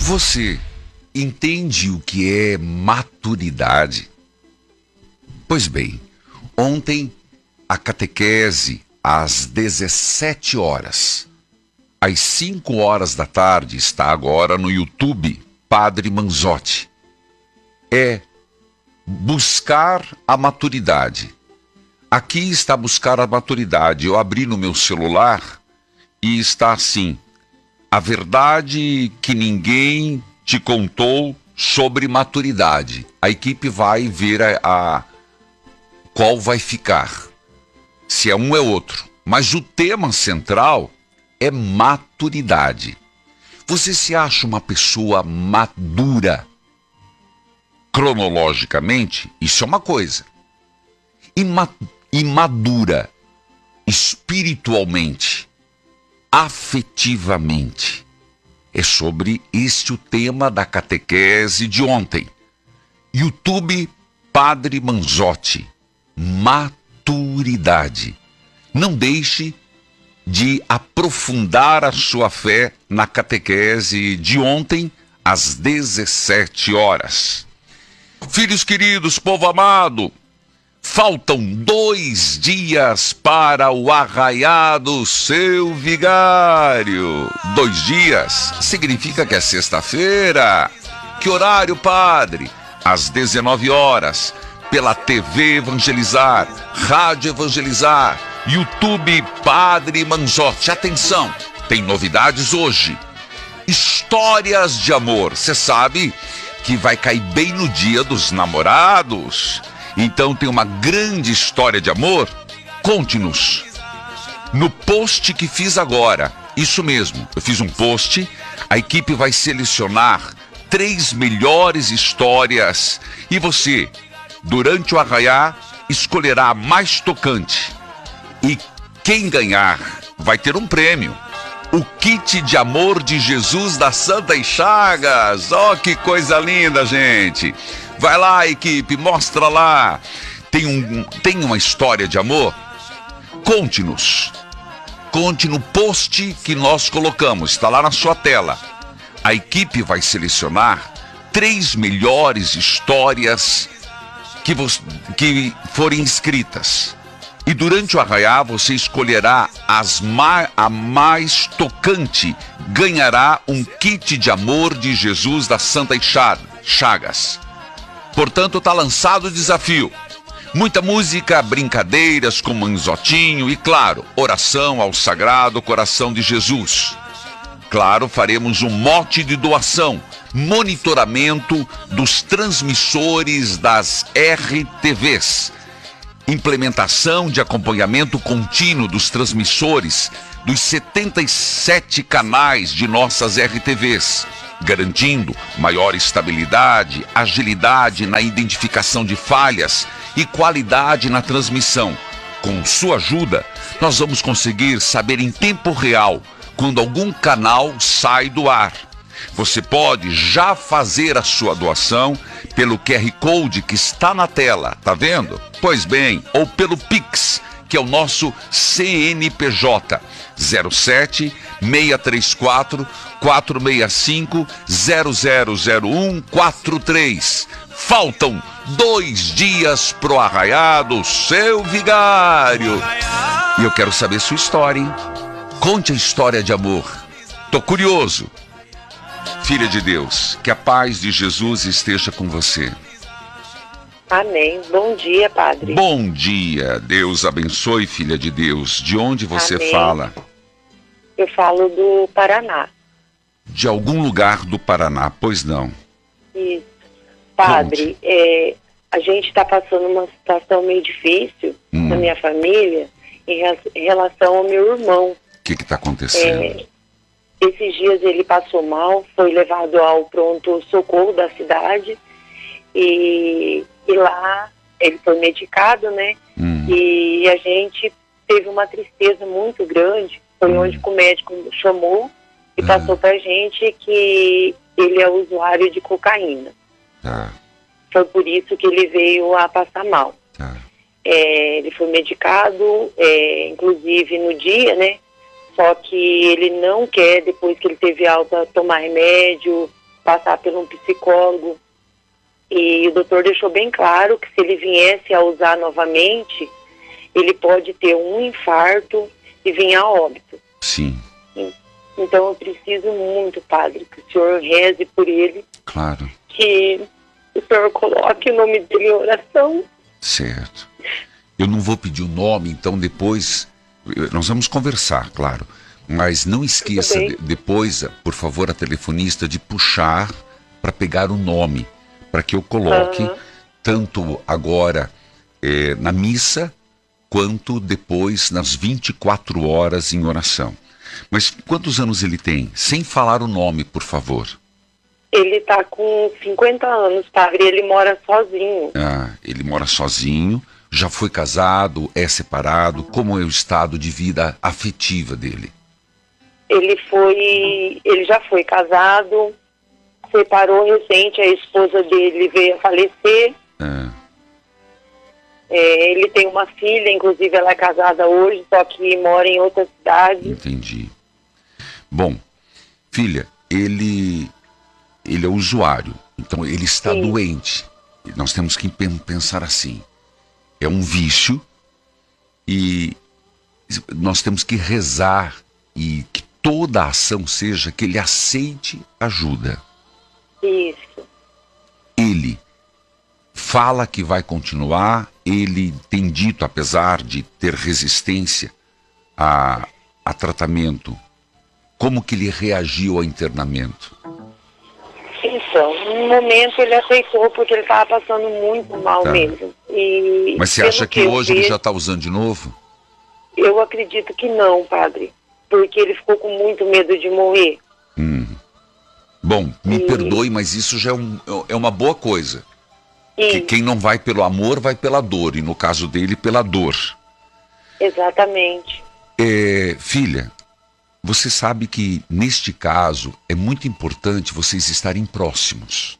Você entende o que é maturidade? Pois bem, ontem a catequese às 17 horas. Às 5 horas da tarde está agora no YouTube Padre Manzotti. É buscar a maturidade. Aqui está buscar a maturidade. Eu abri no meu celular e está assim: a verdade que ninguém te contou sobre maturidade. A equipe vai ver qual vai ficar. Se é um é outro. Mas o tema central é maturidade. Você se acha uma pessoa madura? Cronologicamente, isso é uma coisa. Imadura espiritualmente, afetivamente. É sobre este o tema da catequese de ontem. YouTube Padre Manzotti. Maturidade. Não deixe de aprofundar a sua fé na catequese de ontem, às 17 horas. Filhos queridos, povo amado, faltam 2 dias para o arraiá do seu vigário. 2 dias significa que é sexta-feira. Que horário, padre? Às 19 horas, pela TV Evangelizar, Rádio Evangelizar, YouTube Padre Manzotti. Atenção, tem novidades hoje. Histórias de amor. Você sabe que vai cair bem no Dia dos Namorados. Então tem uma grande história de amor. Conte-nos. No post que fiz agora, isso mesmo, eu fiz um post. A equipe vai selecionar 3 melhores histórias e você, durante o arraiá, escolherá a mais tocante. E quem ganhar vai ter um prêmio. O kit de amor de Jesus das Santas Chagas. Oh, que coisa linda, gente. Vai lá, equipe, mostra lá. Tem uma história de amor? Conte-nos. Conte no post que nós colocamos. Está lá na sua tela. A equipe vai selecionar 3 melhores histórias que forem inscritas. E durante o arraiá você escolherá a mais tocante. Ganhará um kit de amor de Jesus das Santas Chagas. Portanto, está lançado o desafio. Muita música, brincadeiras com Manzotinho e, claro, oração ao Sagrado Coração de Jesus. Claro, faremos um mote de doação. Monitoramento dos transmissores das RTVs. Implementação de acompanhamento contínuo dos transmissores dos 77 canais de nossas RTVs, garantindo maior estabilidade, agilidade na identificação de falhas e qualidade na transmissão. Com sua ajuda, nós vamos conseguir saber em tempo real quando algum canal sai do ar. Você pode já fazer a sua doação pelo QR Code que está na tela, tá vendo? Pois bem, ou pelo Pix, que é o nosso CNPJ, 07 634 465 000143. Faltam 2 dias pro arraiá do seu vigário. E eu quero saber sua história, hein? Conte a história de amor. Tô curioso. Filha de Deus, que a paz de Jesus esteja com você. Amém. Bom dia, padre. Bom dia. Deus abençoe, filha de Deus. De onde você Amém. fala? Eu falo do Paraná. De algum lugar do Paraná, pois não? Isso. Padre, a gente está passando uma situação meio difícil na minha família em relação ao meu irmão. O que está acontecendo? Esses dias ele passou mal, foi levado ao pronto-socorro da cidade e lá ele foi medicado, né? E a gente teve uma tristeza muito grande. Foi onde o médico chamou e passou pra gente que ele é usuário de cocaína. Foi por isso que ele veio a passar mal. Ele foi medicado, inclusive no dia, né? Só que ele não quer, depois que ele teve alta, tomar remédio, passar por um psicólogo. E o doutor deixou bem claro que se ele viesse a usar novamente, ele pode ter um infarto e vir a óbito. Sim. Então eu preciso muito, padre, que o senhor reze por ele. Claro. Que o senhor coloque o nome dele em oração. Certo. Eu não vou pedir o nome, então depois nós vamos conversar, claro. Mas não esqueça depois, por favor, a telefonista de puxar para pegar o nome, para que eu coloque tanto agora na missa, quanto depois nas 24 horas em oração. Mas quantos anos ele tem? Sem falar o nome, por favor. Ele está com 50 anos, padre, ele mora sozinho. Ah, ele mora sozinho, já foi casado, é separado, como é o estado de vida afetiva dele? Ele já foi casado, separou recente, a esposa dele veio a falecer. Ele tem uma filha, inclusive ela é casada hoje, só que mora em outra cidade. Entendi. Bom, filha, ele é usuário, então ele está doente. Nós temos que pensar assim, é um vício e nós temos que rezar e que toda a ação seja que ele aceite ajuda. Isso. Ele fala que vai continuar, ele tem dito, apesar de ter resistência a tratamento, como que ele reagiu ao internamento? Então, no momento ele aceitou porque ele estava passando muito mal mesmo. Mas você acha que hoje ele já está usando de novo? Eu acredito que não, padre, porque ele ficou com muito medo de morrer. Bom, me perdoe, mas isso já é uma boa coisa. Que quem não vai pelo amor, vai pela dor. E no caso dele, pela dor. Exatamente. Filha, você sabe que neste caso é muito importante vocês estarem próximos.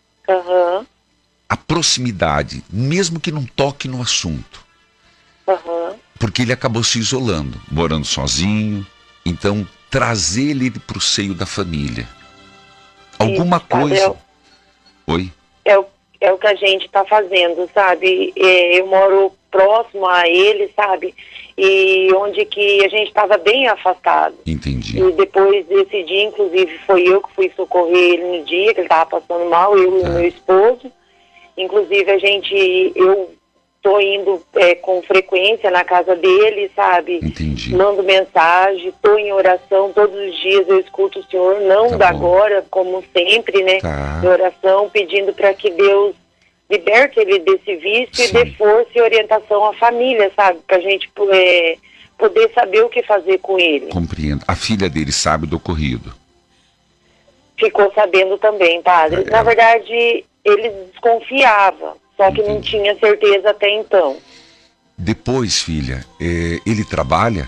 A proximidade, mesmo que não toque no assunto. Porque ele acabou se isolando, morando sozinho. Então, trazer ele para o seio da família. Alguma coisa... Oi? É o que a gente está fazendo, sabe? Eu moro próximo a ele, sabe? E onde que a gente estava bem afastado. Entendi. E depois desse dia, inclusive, foi eu que fui socorrer ele no dia que ele estava passando mal, eu e meu esposo. Inclusive, eu tô indo com frequência na casa dele, sabe? Entendi. Mando mensagem, tô em oração, todos os dias eu escuto o Senhor, não da agora, como sempre, né? Em oração, pedindo para que Deus liberte ele desse vício e dê força e orientação à família, sabe? Pra gente poder saber o que fazer com ele. Compreendo. A filha dele sabe do ocorrido? Ficou sabendo também, padre. Na verdade, ele desconfiava. Só que não tinha certeza até então. Depois, filha, ele trabalha?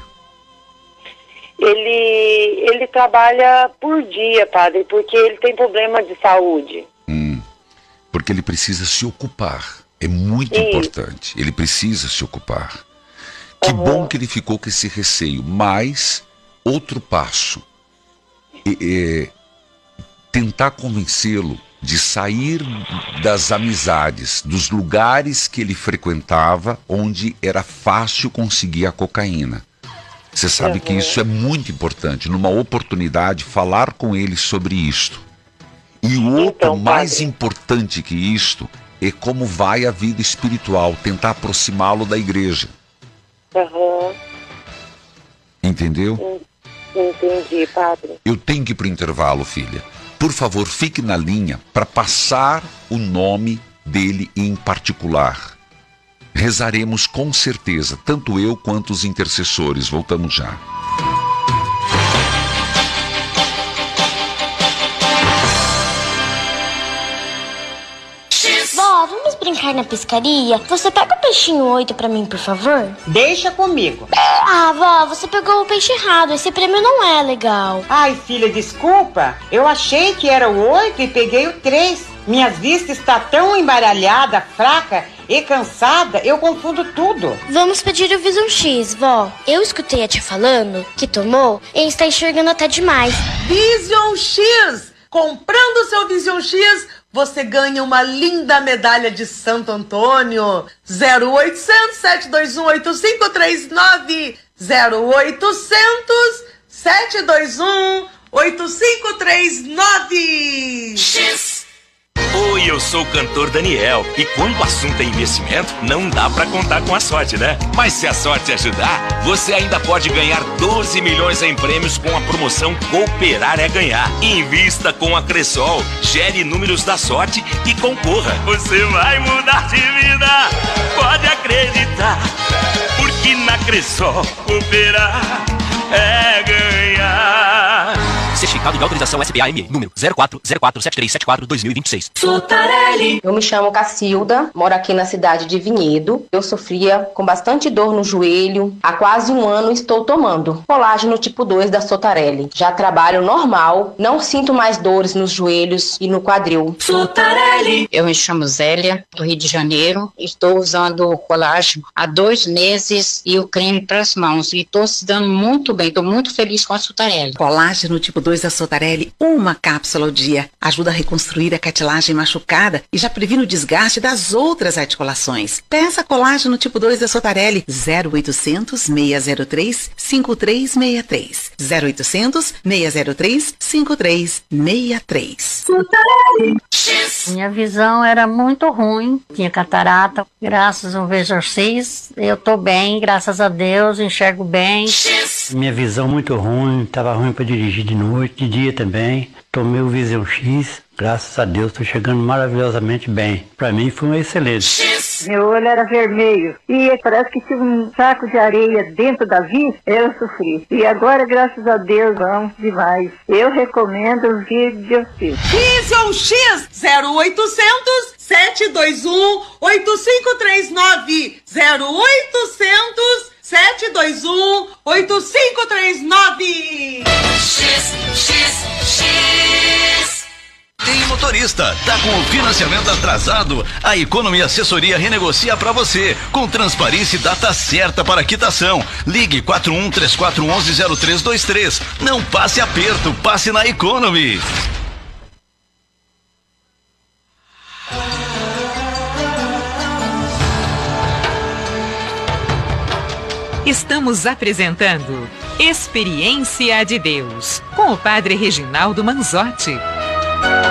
Ele trabalha por dia, padre, porque ele tem problema de saúde. Porque ele precisa se ocupar. É muito importante. Ele precisa se ocupar. Que bom que ele ficou com esse receio. Mas, outro passo. Tentar convencê-lo de sair das amizades, dos lugares que ele frequentava, onde era fácil conseguir a cocaína. Você sabe que isso é muito importante. Numa oportunidade, falar com ele sobre isto. E o outro mais importante que isto é como vai a vida espiritual, tentar aproximá-lo da igreja. Entendeu? Entendi, padre. Eu tenho que ir para o intervalo, filha. Por favor, fique na linha para passar o nome dele em particular. Rezaremos com certeza, tanto eu quanto os intercessores. Voltamos já. Vó, vamos brincar na pescaria? Você pega o peixinho 8 pra mim, por favor? Deixa comigo. Ah, vó, você pegou o peixe errado. Esse prêmio não é legal. Ai, filha, desculpa. Eu achei que era o 8 e peguei o 3. Minhas vistas está tão embaralhada, fraca e cansada, eu confundo tudo. Vamos pedir o Vision X, vó. Eu escutei a tia falando que tomou e está enxergando até demais. Vision X! Comprando seu Vision X, você ganha uma linda medalha de Santo Antônio. 0800 721 8539 0800 721 8539. X. Oi, eu sou o cantor Daniel. E quando o assunto é investimento, não dá pra contar com a sorte, né? Mas se a sorte ajudar, você ainda pode ganhar 12 milhões em prêmios com a promoção Cooperar é Ganhar. Invista com a Cressol, gere números da sorte e concorra. Você vai mudar de vida, pode acreditar. Porque na Cressol, cooperar é ganhar. Certificado de autorização SBAM, número 04047374-2026. Sotarelli. Eu me chamo Cacilda, moro aqui na cidade de Vinhedo. Eu sofria com bastante dor no joelho. Há quase um ano estou tomando colágeno tipo 2 da Sotarelli. Já trabalho normal, não sinto mais dores nos joelhos e no quadril. Sotarelli. Eu me chamo Zélia, do Rio de Janeiro. Estou usando o colágeno há 2 meses e o creme para as mãos. E estou se dando muito bem, estou muito feliz com a Sotarelli. Colágeno tipo 2 da Sotarelli, uma cápsula ao dia. Ajuda a reconstruir a cartilagem machucada e já previne o desgaste das outras articulações. Peça colágeno tipo 2 da Sotarelli, 0800 603 5363. 0800 603 5363. Sotarelli. Minha visão era muito ruim, tinha catarata. Graças ao Vision X, eu tô bem, graças a Deus, enxergo bem. Minha visão muito ruim, estava ruim para dirigir de noite, de dia também. Tomei o Vision X, graças a Deus, estou chegando maravilhosamente bem. Para mim foi um excelente. Meu olho era vermelho e parece que tinha um saco de areia dentro da vista, eu sofri. E agora, graças a Deus, vamos demais. Eu recomendo o Vision X. Vision X 0800 721 8539 0800 721 8539. X. Tem motorista, tá com o financiamento atrasado? A Economia Assessoria renegocia para você, com transparência e data certa para quitação. Ligue 4134110323. Não passe aperto, passe na Economy. Estamos apresentando Experiência de Deus, com o Padre Reginaldo Manzotti.